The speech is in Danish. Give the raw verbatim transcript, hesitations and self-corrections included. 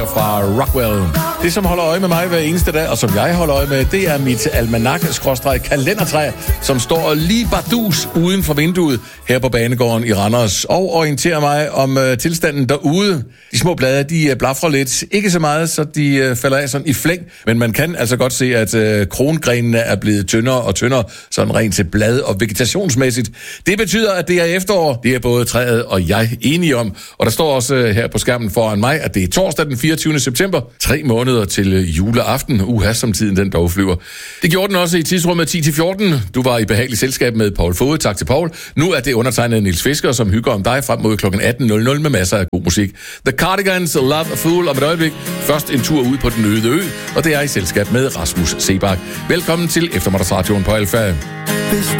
fra Rockwell. Det, som holder øje med mig hver eneste dag, og som jeg holder øje med, det er mit almanak-kalendertræ, som står lige bardus uden for vinduet her på banegården i Randers, og orienterer mig om uh, tilstanden derude. De små blade, de uh, blafrer lidt. Ikke så meget, så de uh, falder af sådan i flæng, men man kan altså godt se, at uh, krongrenene er blevet tyndere og tyndere, sådan rent til blad- og vegetationsmæssigt. Det betyder, at det er efterår. Det er både træet og jeg enige om, og der står også uh, her på skærmen foran mig, at det er torsdag den fireogtyvende september, tre måneder til juleaften. Uha, som tiden den dog flyver. Det gjorde den også i tidsrummet ti til fjorten. Du var i behageligt selskab med Paul Fode. Tak til Paul. Nu er det undertegnet Niels Fisker, som hygger om dig frem mod klokken atten nul nul med masser af god musik. The Cardigans, Love a Fool om et øjeblik. Først en tur ud på den øde ø, og det er i selskab med Rasmus Sebak. Velkommen til Eftermiddagsradioen på Alfa. Hvis